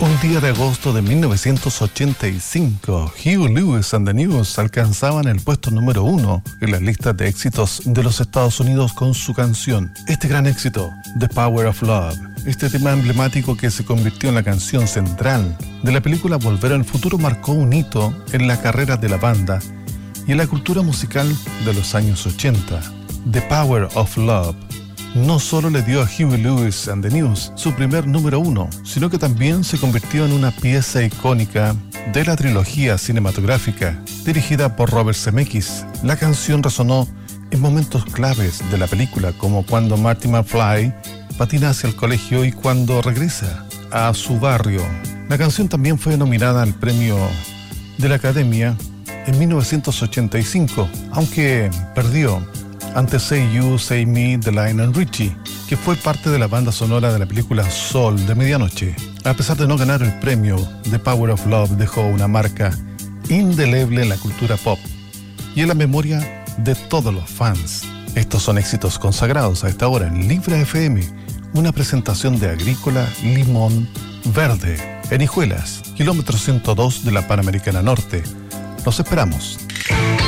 Un día de agosto de 1985, Huey Lewis and the News alcanzaban el puesto número 1 en las listas de éxitos de los Estados Unidos con su canción. Este gran éxito, The Power of Love, este tema emblemático que se convirtió en la canción central de la película Volver al Futuro, marcó un hito en la carrera de la banda y en la cultura musical de los años 80. The Power of Love no solo le dio a Huey Lewis and the News su primer número 1, sino que también se convirtió en una pieza icónica de la trilogía cinematográfica dirigida por Robert Zemeckis. La canción resonó en momentos claves de la película, como cuando Marty McFly patina hacia el colegio y cuando regresa a su barrio. La canción también fue nominada al premio de la Academia en 1985, aunque perdió ante Say You, Say Me de Lionel Richie, que fue parte de la banda sonora de la película Sol de Medianoche. A pesar de no ganar el premio, The Power of Love dejó una marca indeleble en la cultura pop y en la memoria de todos los fans. Estos son éxitos consagrados a esta hora en Libra FM, una presentación de Agrícola Limón Verde, en Hijuelas, kilómetro 102 de la Panamericana Norte. Los esperamos